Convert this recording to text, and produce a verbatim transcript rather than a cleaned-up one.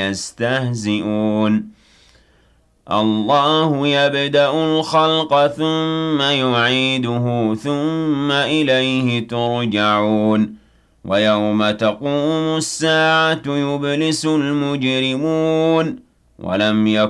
يستهزئون الله يبدأ الخلق ثم يعيده ثم إليه ترجعون ويوم تقوم الساعة يبلس المجرمون ولم يكن